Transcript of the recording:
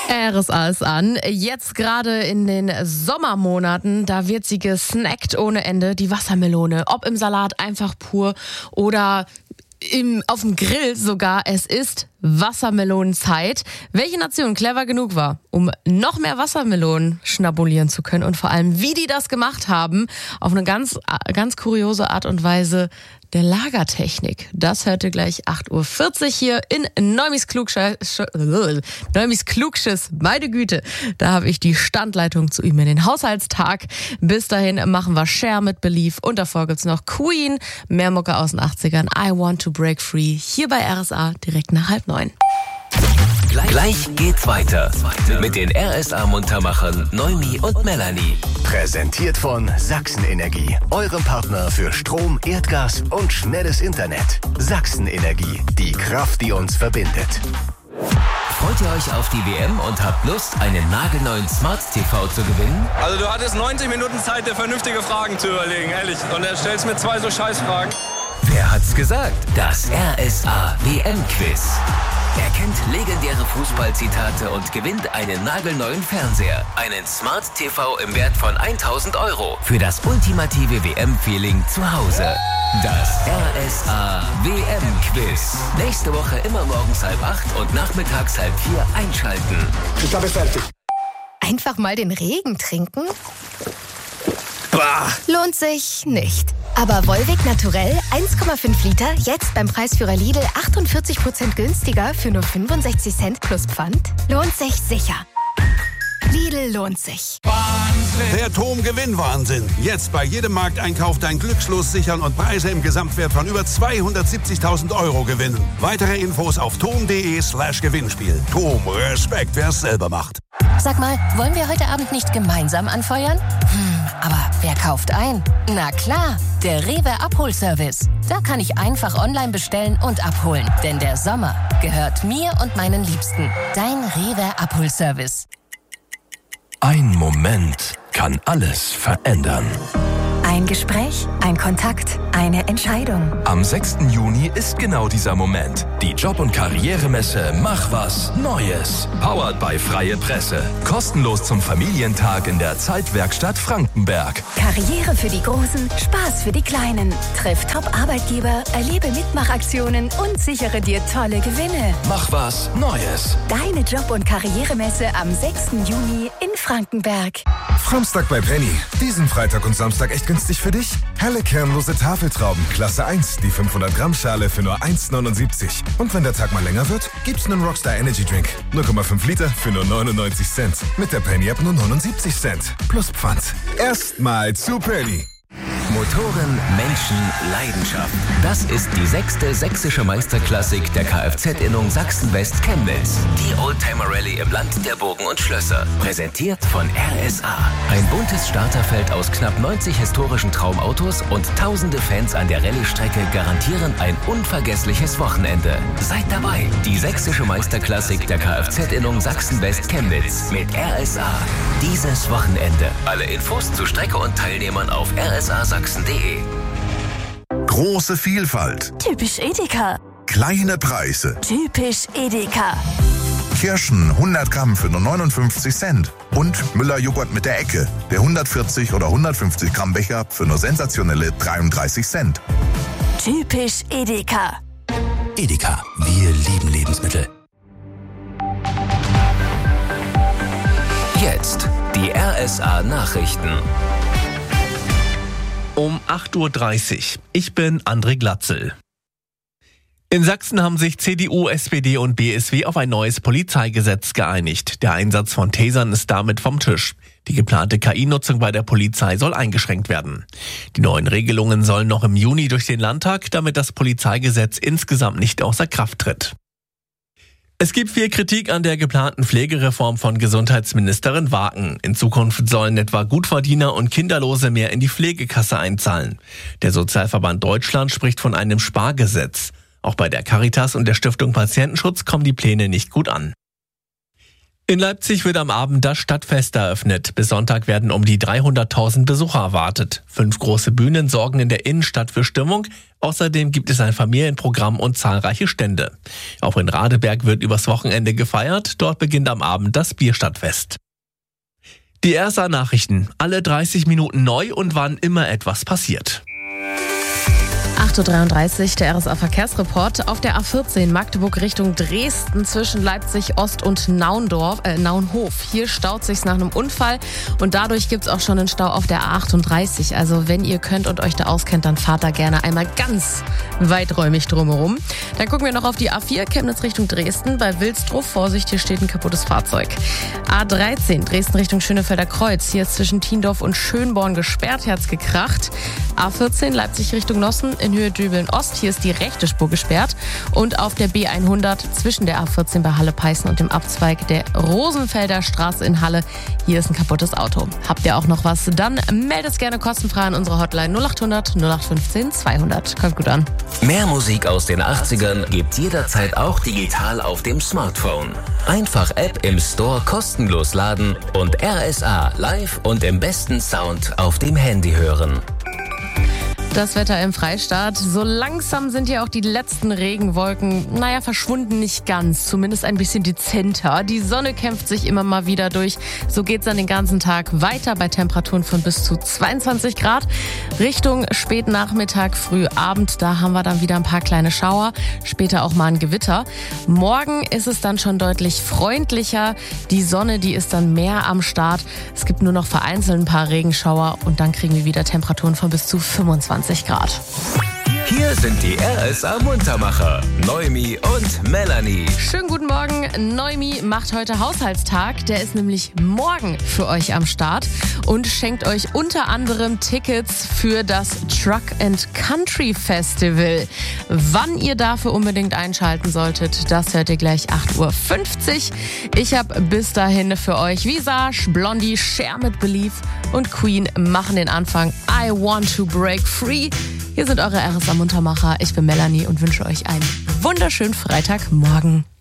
RSA ist an. Jetzt gerade in den Sommermonaten, da wird sie gesnackt ohne Ende, die Wassermelone. Ob im Salat einfach pur oder auf dem Grill sogar. Es ist Wassermelonenzeit. Welche Nation clever genug war, um noch mehr Wassermelonen schnabulieren zu können und vor allem, wie die das gemacht haben, auf eine ganz kuriose Art und Weise der Lagertechnik. Das hört ihr gleich 8.40 Uhr hier in Neumis Klugschiss. Meine Güte, da habe ich die Standleitung zu ihm in den Haushaltstag. Bis dahin machen wir Cher mit Believe und davor gibt's noch Queen, mehr Mucke aus den 80ern, I Want to Break Free, hier bei RSA direkt nach 8:30. Gleich geht's weiter mit den RSA-Muntermachern Noemi und Melanie. Präsentiert von Sachsen-Energie, eurem Partner für Strom, Erdgas und schnelles Internet. Sachsen-Energie, die Kraft, die uns verbindet. Freut ihr euch auf die WM und habt Lust, einen nagelneuen Smart TV zu gewinnen? Also du hattest 90 Minuten Zeit, dir vernünftige Fragen zu überlegen, ehrlich. Und er stellst mir 2 so Scheißfragen. Wer hat's gesagt? Das RSA WM-Quiz. Er kennt legendäre Fußballzitate und gewinnt einen nagelneuen Fernseher. Einen Smart TV im Wert von 1.000 € für das ultimative WM-Feeling zu Hause. Das RSA WM-Quiz. Nächste Woche immer morgens 7:30 und nachmittags 3:30 einschalten. Ich glaube, fertig. Einfach mal den Regen trinken? Bah. Lohnt sich nicht. Aber Volvic Naturell 1,5 Liter, jetzt beim Preisführer Lidl 48% günstiger für nur 65 Cent plus Pfand? Lohnt sich sicher. Lidl lohnt sich. Der TOM-Gewinn-Wahnsinn. Jetzt bei jedem Markteinkauf dein Glückslos sichern und Preise im Gesamtwert von über 270.000 € gewinnen. Weitere Infos auf tom.de/Gewinnspiel. TOM, Respekt, wer es selber macht. Sag mal, wollen wir heute Abend nicht gemeinsam anfeuern? Aber wer kauft ein? Na klar, der Rewe Abholservice. Da kann ich einfach online bestellen und abholen. Denn der Sommer gehört mir und meinen Liebsten. Dein Rewe Abholservice. Ein Moment kann alles verändern. Ein Gespräch, ein Kontakt, eine Entscheidung. Am 6. Juni ist genau dieser Moment. Die Job- und Karrieremesse Mach was Neues. Powered by Freie Presse. Kostenlos zum Familientag in der Zeitwerkstatt Frankenberg. Karriere für die Großen, Spaß für die Kleinen. Triff Top-Arbeitgeber, erlebe Mitmachaktionen und sichere dir tolle Gewinne. Mach was Neues. Deine Job- und Karrieremesse am 6. Juni in Frankenberg. Framstag bei Penny. Diesen Freitag und Samstag echt günstig für dich? Helle kernlose Tafeltrauben, Klasse 1, die 500 Gramm Schale für nur 1,79. Und wenn der Tag mal länger wird, gibt's einen Rockstar Energy Drink. 0,5 Liter für nur 99 Cent. Mit der Penny App nur 79 Cent. Plus Pfand. Erstmal zu Penny. Motoren, Menschen, Leidenschaft. Das ist die 6. sächsische Meisterklassik der Kfz-Innung Sachsen-West-Chemnitz. Die Oldtimer-Rallye im Land der Burgen und Schlösser. Präsentiert von RSA. Ein buntes Starterfeld aus knapp 90 historischen Traumautos und tausende Fans an der Rallye-Strecke garantieren ein unvergessliches Wochenende. Seid dabei. Die sächsische Meisterklassik der Kfz-Innung Sachsen-West-Chemnitz mit RSA. Dieses Wochenende. Alle Infos zu Strecke und Teilnehmern auf rsasachsen.de. Große Vielfalt. Typisch Edeka. Kleine Preise. Typisch Edeka. Kirschen 100 Gramm für nur 59 Cent. Und Müller-Joghurt mit der Ecke. Der 140 oder 150 Gramm Becher für nur sensationelle 33 Cent. Typisch Edeka. Edeka. Wir lieben Lebensmittel. Jetzt die RSA-Nachrichten. Um 8.30 Uhr. Ich bin André Glatzel. In Sachsen haben sich CDU, SPD und BSW auf ein neues Polizeigesetz geeinigt. Der Einsatz von Tasern ist damit vom Tisch. Die geplante KI-Nutzung bei der Polizei soll eingeschränkt werden. Die neuen Regelungen sollen noch im Juni durch den Landtag, damit das Polizeigesetz insgesamt nicht außer Kraft tritt. Es gibt viel Kritik an der geplanten Pflegereform von Gesundheitsministerin Waken. In Zukunft sollen etwa Gutverdiener und Kinderlose mehr in die Pflegekasse einzahlen. Der Sozialverband Deutschland spricht von einem Spargesetz. Auch bei der Caritas und der Stiftung Patientenschutz kommen die Pläne nicht gut an. In Leipzig wird am Abend das Stadtfest eröffnet. Bis Sonntag werden um die 300.000 Besucher erwartet. 5 große Bühnen sorgen in der Innenstadt für Stimmung. Außerdem gibt es ein Familienprogramm und zahlreiche Stände. Auch in Radeberg wird übers Wochenende gefeiert. Dort beginnt am Abend das Bierstadtfest. Die RSA-Nachrichten. Alle 30 Minuten neu und wann immer etwas passiert. 8.33 Uhr, der RSA-Verkehrsreport. Auf der A14 Magdeburg Richtung Dresden zwischen Leipzig Ost und Naunhof. Hier staut sich's nach einem Unfall und dadurch gibt's auch schon einen Stau auf der A38. Also wenn ihr könnt und euch da auskennt, dann fahrt da gerne einmal ganz weiträumig drumherum. Dann gucken wir noch auf die A4 Chemnitz Richtung Dresden bei Wilsdruff. Vorsicht, hier steht ein kaputtes Fahrzeug. A13 Dresden Richtung Schönefelder Kreuz. Hier ist zwischen Tiendorf und Schönborn gesperrt, hat's gekracht. A14 Leipzig Richtung Nossen in Höhe Dübeln-Ost. Hier ist die rechte Spur gesperrt. Und auf der B100 zwischen der A14 bei Halle-Peißen und dem Abzweig der Rosenfelder Straße in Halle. Hier ist ein kaputtes Auto. Habt ihr auch noch was? Dann meldet es gerne kostenfrei an unsere Hotline 0800 0815 200. Kommt gut an. Mehr Musik aus den 80ern gibt's jederzeit auch digital auf dem Smartphone. Einfach App im Store kostenlos laden und RSA live und im besten Sound auf dem Handy hören. Das Wetter im Freistaat. So langsam sind ja auch die letzten Regenwolken, verschwunden nicht ganz, zumindest ein bisschen dezenter. Die Sonne kämpft sich immer mal wieder durch. So geht's dann den ganzen Tag weiter bei Temperaturen von bis zu 22 Grad. Richtung Spätnachmittag, Frühabend, da haben wir dann wieder ein paar kleine Schauer, später auch mal ein Gewitter. Morgen ist es dann schon deutlich freundlicher. Die Sonne, die ist dann mehr am Start. Es gibt nur noch vereinzelt ein paar Regenschauer und dann kriegen wir wieder Temperaturen von bis zu 25 Grad. Hier sind die RSA Muntermacher, Noemi und Melanie. Schönen guten Morgen. Noemi macht heute Haushaltstag. Der ist nämlich morgen für euch am Start und schenkt euch unter anderem Tickets für das Truck and Country Festival. Wann ihr dafür unbedingt einschalten solltet, das hört ihr gleich 8.50 Uhr. Ich habe bis dahin für euch Visage, Blondie, Share mit Belief und Queen machen den Anfang. I want to break free. Hier sind eure RSA Muntermacher. Ich bin Melanie und wünsche euch einen wunderschönen Freitagmorgen.